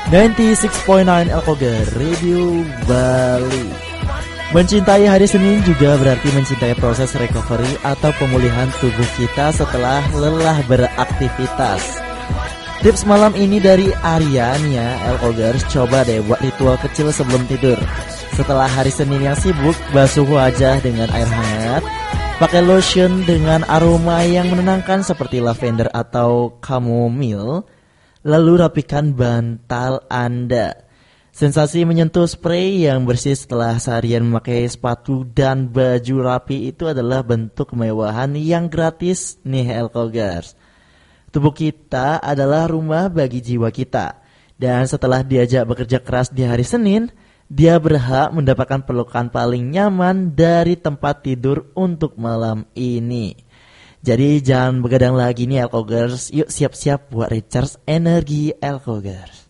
96.9 Elkogar Radio Bali. Mencintai hari Senin juga berarti mencintai proses recovery atau pemulihan tubuh kita setelah lelah beraktivitas. Tips malam ini dari Aryan ya, Elkogers, coba deh buat ritual kecil sebelum tidur. Setelah hari Senin yang sibuk, basuh wajah dengan air hangat, pakai lotion dengan aroma yang menenangkan seperti lavender atau chamomile, lalu rapikan bantal Anda. Sensasi menyentuh spray yang bersih setelah seharian memakai sepatu dan baju rapi itu adalah bentuk kemewahan yang gratis nih Elkogers. Tubuh kita adalah rumah bagi jiwa kita. Dan setelah diajak bekerja keras di hari Senin, dia berhak mendapatkan pelukan paling nyaman dari tempat tidur untuk malam ini. Jadi jangan begadang lagi nih Elkogers. Yuk siap-siap buat recharge energi Elkogers.